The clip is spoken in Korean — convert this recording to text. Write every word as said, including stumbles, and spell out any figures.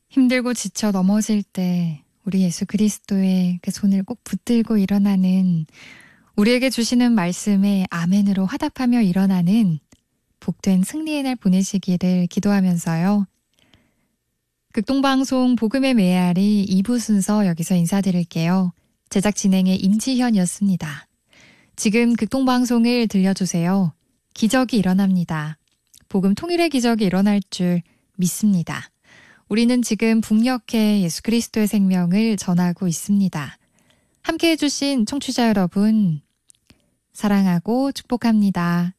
힘들고 지쳐 넘어질 때 우리 예수 그리스도의 그 손을 꼭 붙들고 일어나는, 우리에게 주시는 말씀에 아멘으로 화답하며 일어나는 복된 승리의 날 보내시기를 기도하면서요. 극동방송 복음의 메아리 이 부 순서 여기서 인사드릴게요. 제작 진행의 임지현이었습니다. 지금 극동방송을 들려주세요. 기적이 일어납니다. 복음 통일의 기적이 일어날 줄 믿습니다. 우리는 지금 북녘에 예수 그리스도의 생명을 전하고 있습니다. 함께해 주신 청취자 여러분, 사랑하고 축복합니다.